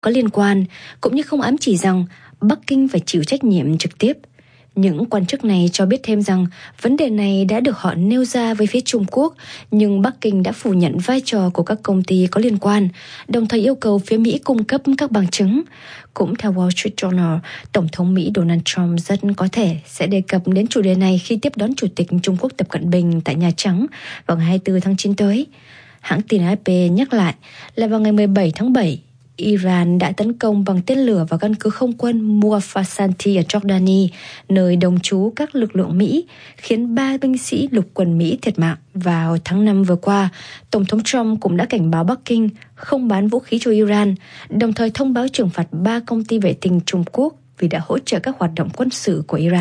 có liên quan, cũng như không ám chỉ rằng Bắc Kinh phải chịu trách nhiệm trực tiếp. Những quan chức này cho biết thêm rằng vấn đề này đã được họ nêu ra với phía Trung Quốc, nhưng Bắc Kinh đã phủ nhận vai trò của các công ty có liên quan, đồng thời yêu cầu phía Mỹ cung cấp các bằng chứng. Cũng theo Wall Street Journal, Tổng thống Mỹ Donald Trump rất có thể sẽ đề cập đến chủ đề này khi tiếp đón Chủ tịch Trung Quốc Tập Cận Bình tại Nhà Trắng vào ngày 24 tháng 9 tới. Hãng tin AFP nhắc lại là vào ngày 17 tháng 7, Iran đã tấn công bằng tên lửa vào căn cứ không quân Muafasanti ở Jordani, nơi đồng trú các lực lượng Mỹ, khiến 3 binh sĩ lục quân Mỹ thiệt mạng. Vào tháng 5 vừa qua, Tổng thống Trump cũng đã cảnh báo Bắc Kinh không bán vũ khí cho Iran, đồng thời thông báo trừng phạt 3 công ty vệ tinh Trung Quốc vì đã hỗ trợ các hoạt động quân sự của Iran.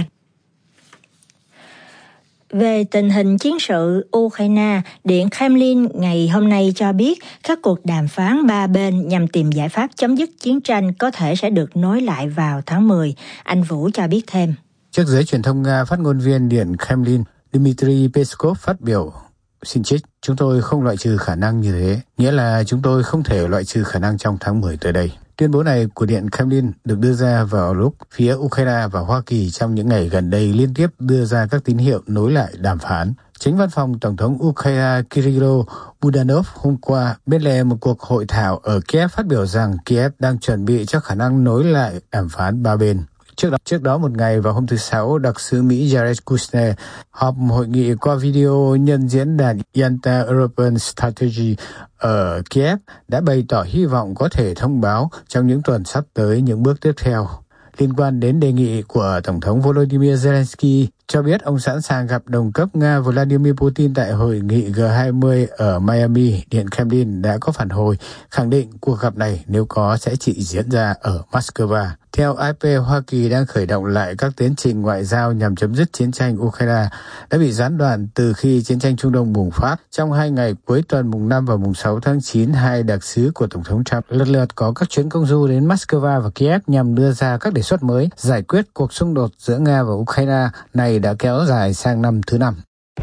Về tình hình chiến sự Ukraine, Điện Kremlin ngày hôm nay cho biết các cuộc đàm phán ba bên nhằm tìm giải pháp chấm dứt chiến tranh có thể sẽ được nối lại vào tháng 10. Anh Vũ cho biết thêm. Trước giới truyền thông Nga, phát ngôn viên Điện Kremlin Dmitry Peskov phát biểu, xin trích, chúng tôi không loại trừ khả năng như thế, nghĩa là chúng tôi không thể loại trừ khả năng trong tháng 10 tới đây. Tuyên bố này của Điện Kremlin được đưa ra vào lúc phía Ukraine và Hoa Kỳ trong những ngày gần đây liên tiếp đưa ra các tín hiệu nối lại đàm phán. Chánh văn phòng Tổng thống Ukraine Kyrylo Budanov hôm qua bên lề một cuộc hội thảo ở Kiev phát biểu rằng Kiev đang chuẩn bị cho khả năng nối lại đàm phán ba bên. Trước đó một ngày vào hôm thứ Sáu, đặc sứ Mỹ Jared Kushner họp hội nghị qua video nhân diễn đàn Yalta European Strategy ở Kiev đã bày tỏ hy vọng có thể thông báo trong những tuần sắp tới những bước tiếp theo. Liên quan đến đề nghị của Tổng thống Volodymyr Zelensky cho biết ông sẵn sàng gặp đồng cấp Nga Vladimir Putin tại hội nghị G20 ở Miami, Điện Kremlin đã có phản hồi khẳng định cuộc gặp này nếu có sẽ chỉ diễn ra ở Moscow. Theo AFP, Hoa Kỳ đang khởi động lại các tiến trình ngoại giao nhằm chấm dứt chiến tranh Ukraine đã bị gián đoạn từ khi chiến tranh Trung Đông bùng phát. Trong 2 ngày cuối tuần mùng 5 và mùng 6 tháng 9, 2 đặc sứ của Tổng thống Trump lần lượt có các chuyến công du đến Moscow và Kiev nhằm đưa ra các đề xuất mới giải quyết cuộc xung đột giữa Nga và Ukraine này đã kéo dài sang năm thứ 5.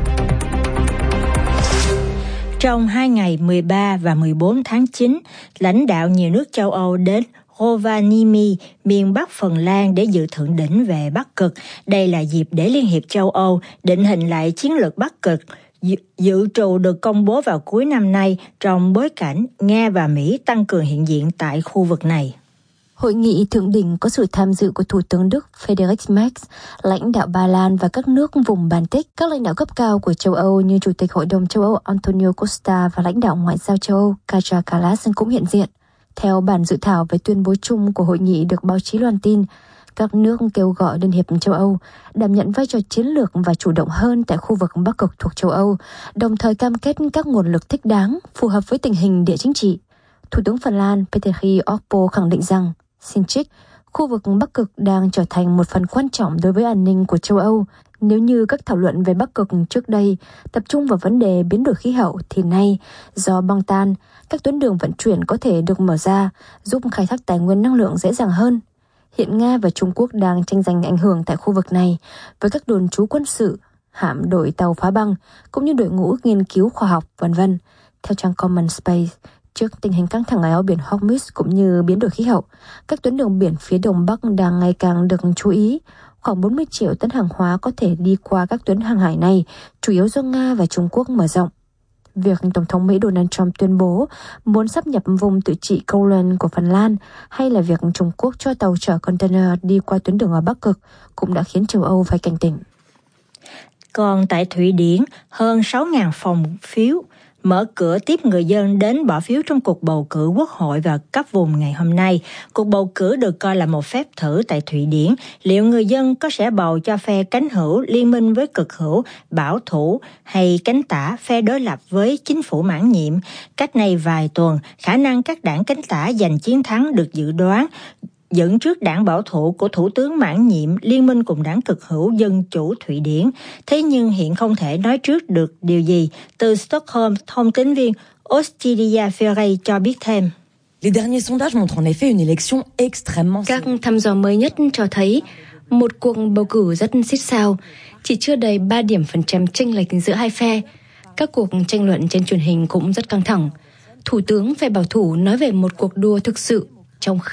Trong 2 ngày 13 và 14 tháng 9, lãnh đạo nhiều nước châu Âu đến Rovaniemi, miền Bắc Phần Lan để dự thượng đỉnh về Bắc Cực. Đây là dịp để Liên hiệp châu Âu định hình lại chiến lược Bắc Cực, dự trù được công bố vào cuối năm nay trong bối cảnh Nga và Mỹ tăng cường hiện diện tại khu vực này. Hội nghị thượng đỉnh có sự tham dự của Thủ tướng Đức Friedrich Merz, lãnh đạo Ba Lan và các nước vùng Baltic, các lãnh đạo cấp cao của châu Âu như Chủ tịch Hội đồng châu Âu Antonio Costa và lãnh đạo Ngoại giao châu Âu Kaja Kallas cũng hiện diện. Theo bản dự thảo về tuyên bố chung của hội nghị được báo chí loan tin, các nước kêu gọi Liên hiệp châu Âu đảm nhận vai trò chiến lược và chủ động hơn tại khu vực Bắc Cực thuộc châu Âu, đồng thời cam kết các nguồn lực thích đáng phù hợp với tình hình địa chính trị. Thủ tướng Phần Lan Petteri Orpo khẳng định rằng, xin trích, khu vực Bắc Cực đang trở thành một phần quan trọng đối với an ninh của châu Âu. Nếu như các thảo luận về Bắc Cực trước đây tập trung vào vấn đề biến đổi khí hậu, thì nay, do băng tan, các tuyến đường vận chuyển có thể được mở ra, giúp khai thác tài nguyên năng lượng dễ dàng hơn. Hiện Nga và Trung Quốc đang tranh giành ảnh hưởng tại khu vực này với các đồn trú quân sự, hạm đội tàu phá băng, cũng như đội ngũ nghiên cứu khoa học, v.v. Theo trang Common Space, trước tình hình căng thẳng ở eo biển Hormuz cũng như biến đổi khí hậu, các tuyến đường biển phía Đông Bắc đang ngày càng được chú ý. Khoảng 40 triệu tấn hàng hóa có thể đi qua các tuyến hàng hải này, chủ yếu do Nga và Trung Quốc mở rộng. Việc Tổng thống Mỹ Donald Trump tuyên bố muốn sáp nhập vùng tự trị Courland của Phần Lan, hay là việc Trung Quốc cho tàu chở container đi qua tuyến đường ở Bắc Cực cũng đã khiến châu Âu phải cảnh tỉnh. Còn tại Thụy Điển, hơn 6.000 phòng phiếu mở cửa tiếp người dân đến bỏ phiếu trong cuộc bầu cử quốc hội và cấp vùng ngày hôm nay. Cuộc bầu cử được coi là một phép thử tại Thụy Điển. Liệu người dân có sẽ bầu cho phe cánh hữu liên minh với cực hữu, bảo thủ hay cánh tả phe đối lập với chính phủ mãn nhiệm? Cách này vài tuần, khả năng các đảng cánh tả giành chiến thắng được dự đoán, dẫn trước đảng bảo thủ của Thủ tướng mãn nhiệm liên minh cùng đảng cực hữu Dân chủ Thụy Điển. Thế nhưng hiện không thể nói trước được điều gì. Từ Stockholm, thông tín viên Ostilia Ferrey cho biết thêm. Các thăm dò mới nhất cho thấy một cuộc bầu cử rất xít xao, chỉ chưa đầy 3 điểm phần trăm chênh lệch giữa hai phe. Các cuộc tranh luận trên truyền hình cũng rất căng thẳng. Thủ tướng phe bảo thủ nói về một cuộc đua thực sự, trong